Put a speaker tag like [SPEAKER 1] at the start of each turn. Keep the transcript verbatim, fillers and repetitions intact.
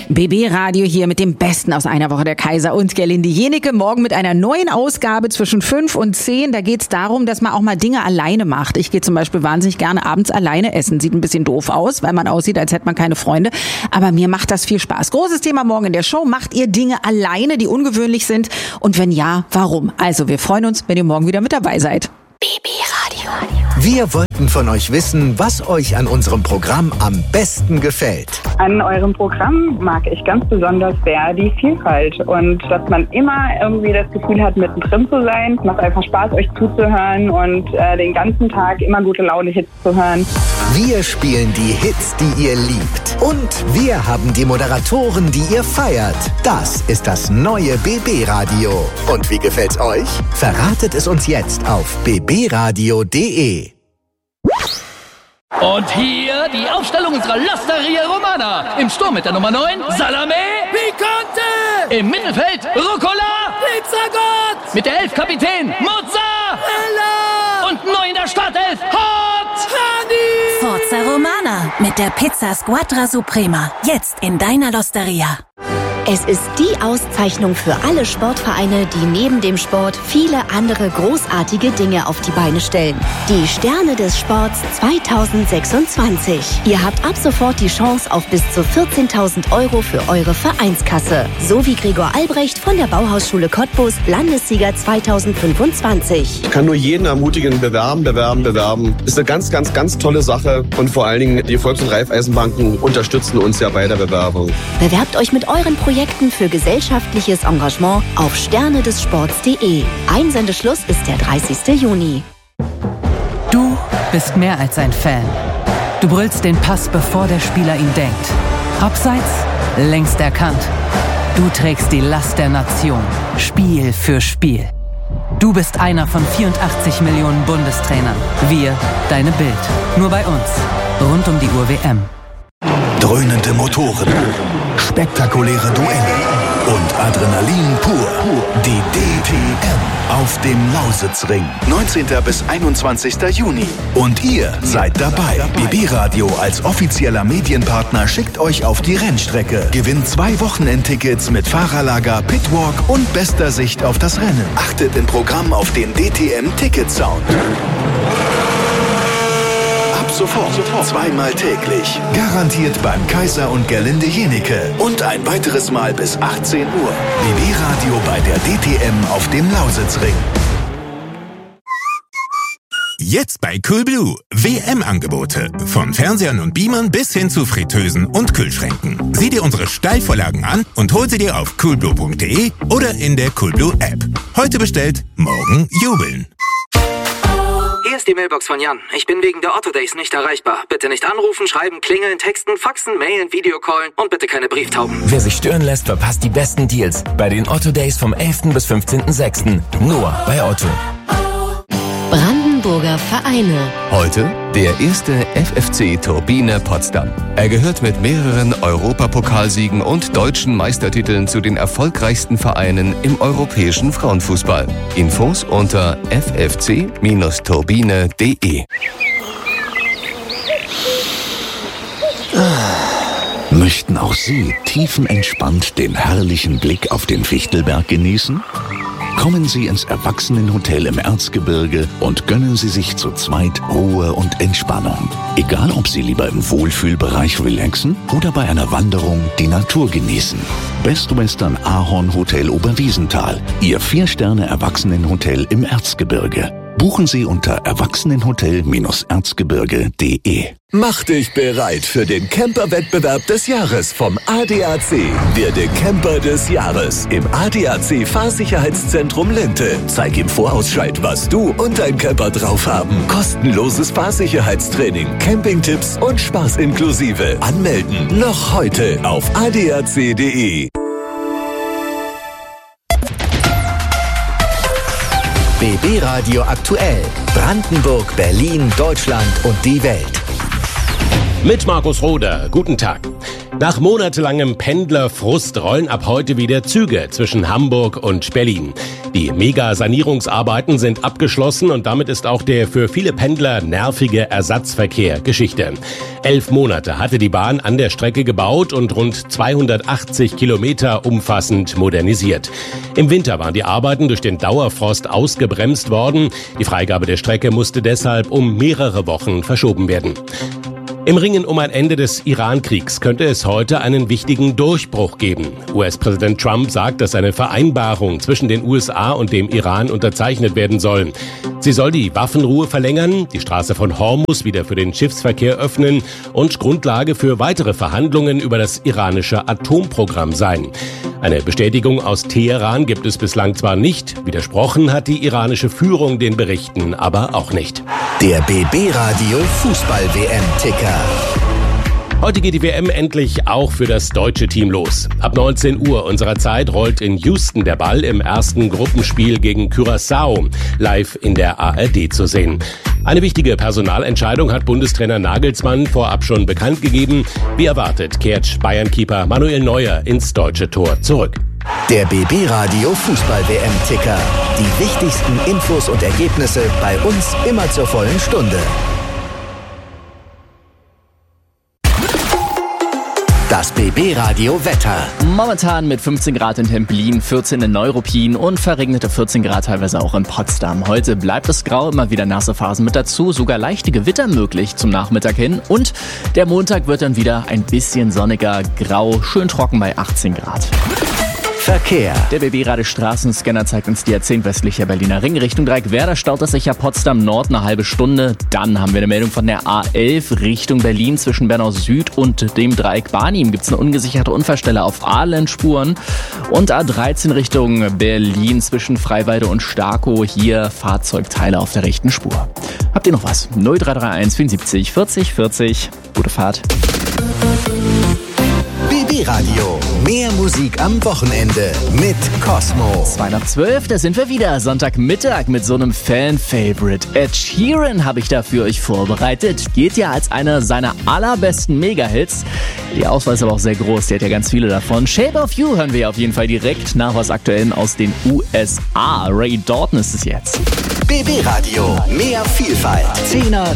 [SPEAKER 1] B B-Radio hier mit dem Besten aus einer Woche, der Kaiser und Gerlinde Jenecke. Morgen mit einer neuen Ausgabe zwischen fünf und zehn. Da geht's darum, dass man auch mal Dinge alleine macht. Ich gehe zum Beispiel wahnsinnig gerne abends alleine essen. Sieht ein bisschen doof aus, weil man aussieht, als hätte man keine Freunde. Aber mir macht das viel Spaß. Großes Thema morgen in der Show. Macht ihr Dinge alleine, die ungewöhnlich sind? Und wenn ja, warum? Also wir freuen uns, wenn ihr morgen wieder mit dabei seid.
[SPEAKER 2] B B-Radio.
[SPEAKER 3] Wir wollten von euch wissen, was euch an unserem Programm am besten gefällt.
[SPEAKER 4] An eurem Programm mag ich ganz besonders sehr die Vielfalt und dass man immer irgendwie das Gefühl hat, mittendrin zu sein. Es macht einfach Spaß, euch zuzuhören und äh, den ganzen Tag immer gute Laune-Hits zu hören.
[SPEAKER 3] Wir spielen die Hits, die ihr liebt. Und wir haben die Moderatoren, die ihr feiert. Das ist das neue B B-Radio. Und wie gefällt's euch? Verratet es uns jetzt auf b b radio punkt d e.
[SPEAKER 5] Und hier die Aufstellung unserer L'Osteria Romana. Im Sturm mit der Nummer neun, Salame Picante. Im Mittelfeld, Rucola Pizzagott. Mit der elf Kapitän, Mozzarella. Und neu in der Startelf, Hot Honey.
[SPEAKER 2] Forza Romana mit der Pizza Squadra Suprema. Jetzt in deiner L'Osteria. Es ist die Auszeichnung für alle Sportvereine, die neben dem Sport viele andere großartige Dinge auf die Beine stellen. Die Sterne des Sports zwanzig sechsundzwanzig. Ihr habt ab sofort die Chance auf bis zu vierzehntausend Euro für eure Vereinskasse. So wie Gregor Albrecht von der Bauhausschule Cottbus, Landessieger zweitausendfünfundzwanzig.
[SPEAKER 6] Ich kann nur jeden ermutigen, bewerben, bewerben, bewerben. Ist eine ganz, ganz, ganz tolle Sache. Und vor allen Dingen, die Volks- und Raiffeisenbanken unterstützen uns ja bei der Bewerbung.
[SPEAKER 2] Bewerbt euch mit euren Projekten für gesellschaftliches Engagement auf sterne des sports punkt de. Einsendeschluss ist der dreißigster Juni.
[SPEAKER 7] Du bist mehr als ein Fan. Du brüllst den Pass, bevor der Spieler ihn denkt. Abseits, längst erkannt. Du trägst die Last der Nation, Spiel für Spiel. Du bist einer von vierundachtzig Millionen Bundestrainern. Wir, deine Bild. Nur bei uns. Rund um die Uhr W M.
[SPEAKER 8] Dröhnende Motoren, spektakuläre Duelle und Adrenalin pur. Die D T M auf dem Lausitzring. neunzehnten bis einundzwanzigsten Juni. Und ihr seid dabei. B B-Radio als offizieller Medienpartner schickt euch auf die Rennstrecke. Gewinnt zwei Wochenendtickets mit Fahrerlager, Pitwalk und bester Sicht auf das Rennen. Achtet im Programm auf den D T M-Ticket-Sound. Sofort, zweimal täglich. Garantiert beim Kaiser und Gerlinde Jenecke. Und ein weiteres Mal bis achtzehn Uhr. B B-Radio bei der D T M auf dem Lausitzring.
[SPEAKER 9] Jetzt bei Coolblue. W M-Angebote. Von Fernsehern und Beamern bis hin zu Fritteusen und Kühlschränken. Sieh dir unsere Steilvorlagen an und hol sie dir auf coolblue punkt de oder in der Coolblue-App. Heute bestellt, morgen jubeln.
[SPEAKER 10] Hier ist die Mailbox von Jan. Ich bin wegen der Otto Days nicht erreichbar. Bitte nicht anrufen, schreiben, klingeln, texten, faxen, mailen, Videocallen und bitte keine Brieftauben.
[SPEAKER 11] Wer sich stören lässt, verpasst die besten Deals bei den Otto Days vom elften bis fünfzehnten sechsten Nur bei Otto.
[SPEAKER 2] Brandenburger Vereine.
[SPEAKER 12] Heute der erste F F C Turbine Potsdam. Er gehört mit mehreren Europapokalsiegen und deutschen Meistertiteln zu den erfolgreichsten Vereinen im europäischen Frauenfußball. Infos unter f f c turbine punkt de.
[SPEAKER 8] Möchten auch Sie tiefenentspannt den herrlichen Blick auf den Fichtelberg genießen? Kommen Sie ins Erwachsenenhotel im Erzgebirge und gönnen Sie sich zu zweit Ruhe und Entspannung. Egal, ob Sie lieber im Wohlfühlbereich relaxen oder bei einer Wanderung die Natur genießen. Best Western Ahorn Hotel Oberwiesenthal, Ihr Vier-Sterne-Erwachsenenhotel im Erzgebirge. Buchen Sie unter erwachsenenhotel erzgebirge punkt de.
[SPEAKER 13] Mach dich bereit für den Camper-Wettbewerb des Jahres vom A D A C. Werde Camper des Jahres im A D A C Fahrsicherheitszentrum Linte. Zeig im Vorausscheid, was du und dein Camper drauf haben. Kostenloses Fahrsicherheitstraining, Campingtipps und Spaß inklusive. Anmelden noch heute auf a d a c punkt de.
[SPEAKER 3] B B-Radio aktuell. Brandenburg, Berlin, Deutschland und die Welt.
[SPEAKER 14] Mit Markus Roder. Guten Tag. Nach monatelangem Pendlerfrust rollen ab heute wieder Züge zwischen Hamburg und Berlin. Die Mega-Sanierungsarbeiten sind abgeschlossen und damit ist auch der für viele Pendler nervige Ersatzverkehr Geschichte. Elf Monate hatte die Bahn an der Strecke gebaut und rund zweihundertachtzig Kilometer umfassend modernisiert. Im Winter waren die Arbeiten durch den Dauerfrost ausgebremst worden. Die Freigabe der Strecke musste deshalb um mehrere Wochen verschoben werden. Im Ringen um ein Ende des Iran-Kriegs könnte es heute einen wichtigen Durchbruch geben. U S-Präsident Trump sagt, dass eine Vereinbarung zwischen den U S A und dem Iran unterzeichnet werden soll. Sie soll die Waffenruhe verlängern, die Straße von Hormuz wieder für den Schiffsverkehr öffnen und Grundlage für weitere Verhandlungen über das iranische Atomprogramm sein. Eine Bestätigung aus Teheran gibt es bislang zwar nicht, widersprochen hat die iranische Führung den Berichten aber auch nicht.
[SPEAKER 3] Der B B-Radio Fußball-W M-Ticker.
[SPEAKER 14] Heute geht die W M endlich auch für das deutsche Team los. Ab neunzehn Uhr unserer Zeit rollt in Houston der Ball im ersten Gruppenspiel gegen Curaçao, live in der A R D zu sehen. Eine wichtige Personalentscheidung hat Bundestrainer Nagelsmann vorab schon bekannt gegeben. Wie erwartet kehrt Bayern-Keeper Manuel Neuer ins deutsche Tor zurück.
[SPEAKER 3] Der B B-Radio Fußball-W M-Ticker. Die wichtigsten Infos und Ergebnisse bei uns immer zur vollen Stunde. Das B B-Radio Wetter.
[SPEAKER 15] Momentan mit fünfzehn Grad in Templin, vierzehn in Neuruppin und verregnete vierzehn Grad teilweise auch in Potsdam. Heute bleibt es grau, immer wieder nasse Phasen mit dazu, sogar leichte Gewitter möglich zum Nachmittag hin. Und der Montag wird dann wieder ein bisschen sonniger, grau, schön trocken bei achtzehn Grad.
[SPEAKER 3] Verkehr.
[SPEAKER 15] Der B B-Radio-Straßenscanner zeigt uns die A zehn westlicher Berliner Ring. Richtung Dreieckwerder staut es sich ab Potsdam Nord eine halbe Stunde. Dann haben wir eine Meldung von der A elf Richtung Berlin zwischen Bernau Süd und dem Dreieck Barnim. Gibt es eine ungesicherte Unfallstelle auf A-Lendspuren. Und A dreizehn Richtung Berlin zwischen Freiwalde und Starkow. Hier Fahrzeugteile auf der rechten Spur. Habt ihr noch was? null drei drei eins vierundsiebzig vierzig vierzig. Gute Fahrt.
[SPEAKER 3] B B-Radio. Mehr Musik am Wochenende mit Cosmo.
[SPEAKER 15] zwei nach zwölf, da sind wir wieder. Sonntagmittag mit so einem Fan-Favorite. Ed Sheeran habe ich da für euch vorbereitet. Geht ja als einer seiner allerbesten Mega-Hits. Die Auswahl ist aber auch sehr groß. Der hat ja ganz viele davon. Shape of You hören wir auf jeden Fall direkt nach was Aktuellen aus den U S A. Ray Dalton ist es jetzt.
[SPEAKER 3] B B-Radio. Mehr Vielfalt. Zehner,